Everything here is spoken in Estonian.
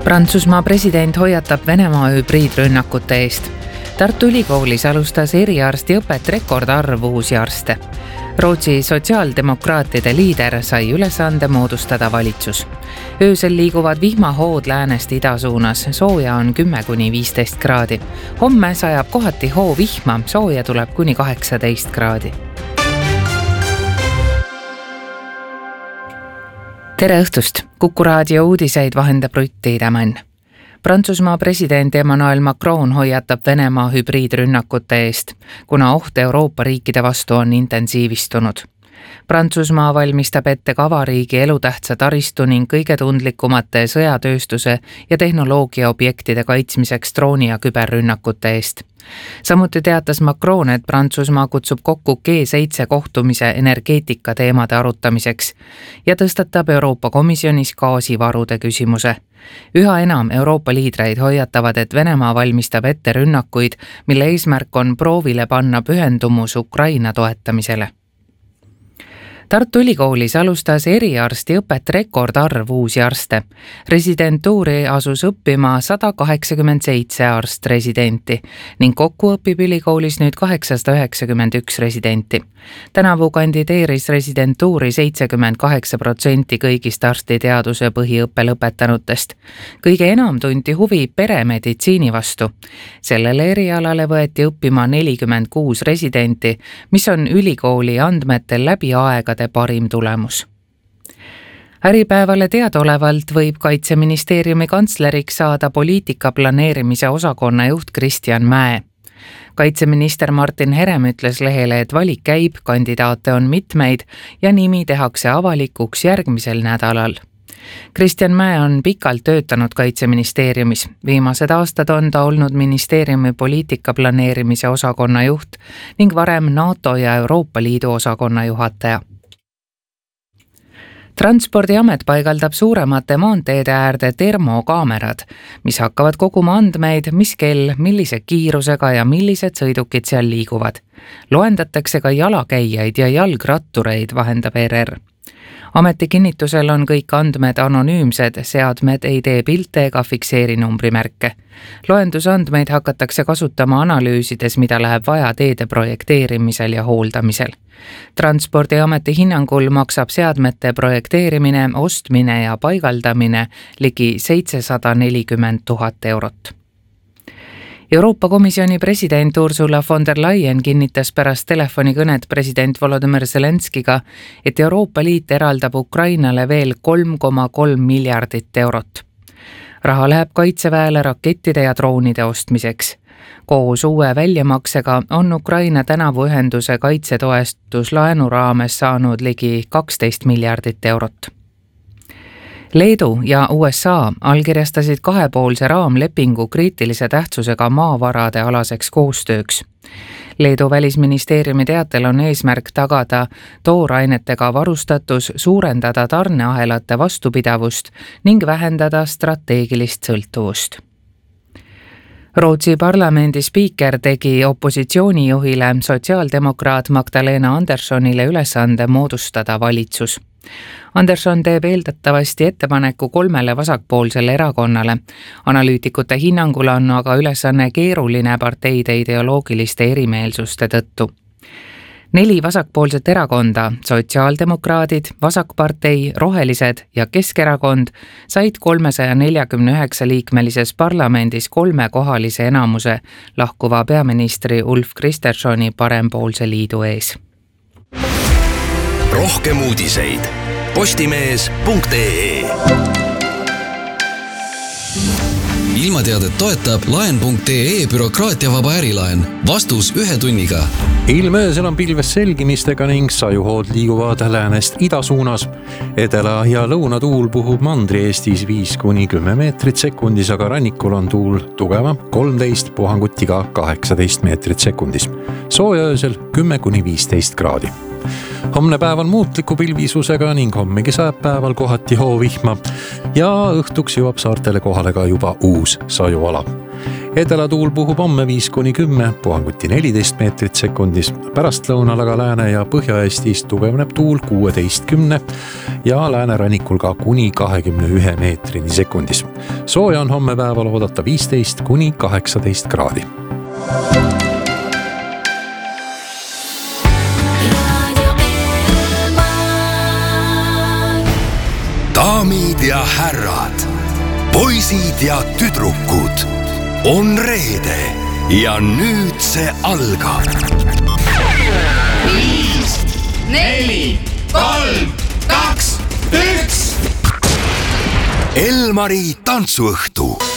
Prantsusmaa president hoiatab Venemaa hübriidrünnakute eest. Tartu Ülikoolis alustas eriarstiõpet rekordarv uusi arste. Rootsi sotsiaaldemokraatide liider sai ülesande moodustada valitsus. Öösel liiguvad vihmahood läänest ida suunas, sooja on 10–15 kraadi. Homme sajab kohati hoovihma, sooja tuleb kuni 18 kraadi. Tere õhtust! Kuku raadio uudiseid vahendab Rutt Tiidemann. Prantsusmaa president Emmanuel Macron hoiatab Venemaa hübriidrünnakute eest, kuna oht Euroopa riikide vastu on intensiivistunud. Prantsusmaa valmistab ette kavariigi elutähtsa taristu ning kõige tundlikumate sõjatööstuse ja tehnoloogia objektide kaitsmiseks drooni- ja küberrünnakute eest. Samuti teatas Macron, et Prantsusmaa kutsub kokku G7 kohtumise energeetika teemade arutamiseks ja tõstatab Euroopa Komisjonis gaasivarude küsimuse. Üha enam Euroopa liidreid hoiatavad, et Venemaa valmistab ette rünnakuid, mille eesmärk on proovile panna pühendumus Ukraina toetamisele. Tartu Ülikoolis alustas eriarstiõpet rekordarv uusi arste. Residentuuri asus õppima 187 arst-residenti ning kokku õpib ülikoolis nüüd 891 residenti. Tänavu kandideeris residentuuri 78% kõigist arstiteaduse põhiõppe lõpetanutest. Kõige enam tunti huvi peremeditsiini vastu. Sellele erialale võeti õppima 46 residenti, mis on ülikooli andmetel läbi aegade parim tulemus. Äripäevale teadaolevalt võib Kaitseministeeriumi kantsleriks saada poliitika planeerimise osakonna juht Kristjan Mäe. Kaitseminister Martin Herem ütles lehele, et valik käib, kandidaate on mitmeid ja nimi tehakse avalikuks järgmisel nädalal. Kristjan Mäe on pikalt töötanud Kaitseministeeriumis. Viimased aastad on ta olnud ministeeriumi poliitika planeerimise osakonna juht ning varem NATO ja Euroopa Liidu osakonna juhataja. Transpordiamet paigaldab suuremate maanteede äärde termokaamerad, mis hakkavad koguma andmeid, mis kell, millise kiirusega ja millised sõidukid seal liiguvad. Loendatakse ka jalakäijaid ja jalgrattureid, vahendab ERR. Ameti kinnitusel on kõik andmed anonüümsed, seadmed ei tee pilte ega fikseeri numbrimärke. Loendusandmeid hakatakse kasutama analüüsides, mida läheb vaja teede projekteerimisel ja hooldamisel. Transpordiameti hinnangul maksab seadmete projekteerimine, ostmine ja paigaldamine ligi 740 000 eurot. Euroopa Komisjoni president Ursula von der Leyen kinnitas pärast telefonikõnet president Volodymyr Zelenskiga, et Euroopa Liit eraldab Ukrainale veel 3,3 miljardit eurot. Raha läheb kaitseväele rakettide ja droonide ostmiseks. Koos uue väljamaksega on Ukraina tänavu ühenduse kaitsetoestus laenu raames saanud ligi 12 miljardit eurot. Leedu ja USA allkirjastasid kahepoolse raamlepingu kriitilise tähtsusega maavarade alaseks koostööks. Leedu välisministeeriumi teatel on eesmärk tagada toorainetega varustatus, suurendada tarneahelate vastupidavust ning vähendada strateegilist sõltuvust. Rootsi parlamendi spiiker tegi opositsioonijuhile sotsiaaldemokraat Magdalena Anderssonile ülesande moodustada valitsus. Andersson teeb eeldatavasti ettepaneku 3 vasakpoolsele erakonnale. Analüütikute hinnangul on aga ülesanne keeruline parteide ideoloogiliste erimeelsuste tõttu. 4 vasakpoolset erakonda, sotsiaaldemokraadid, vasakpartei, rohelised ja Keskerakond said 349 liikmelises parlamendis 3-kohalise enamuse lahkuva peaministri Ulf Kristerssoni parempoolse liidu ees. Rohkem uudiseid postimees.ee. Ilmateadet toetab laen.ee bürokraatiavaba ärilaen. Vastus 1 tunniga. Ilmöösel on pilves selgimistega ning sajuhood liiguvad läänest ida suunas. Edela- ja lõunatuul puhub Mandri-Eestis 5–10 meetrit sekundis, aga rannikul on tuul tugeva 13, puhangutiga 18 meetrit sekundis. Sooja öösel 10–15 kraadi. Homne päev on muutliku pilvisusega ning hommegi sajab päeval kohati hoovihma ja õhtuks jõuab saartele kohale ka juba uus sajuala. Edelatuul puhub homme 5-10, puhanguti 14 meetrit sekundis. Pärastlõunal aga Lääne- ja Põhja-Eestis tugevneb tuul 16 ja läänerannikul ka kuni 21 meetrini sekundis. Sooja on homme päeval oodata 15-18 kraadi. Daamid ja härrad, poisid ja tüdrukud, on reede ja nüüd see algab. 5, 4, 3, 2, 1. Elmari tantsuõhtu.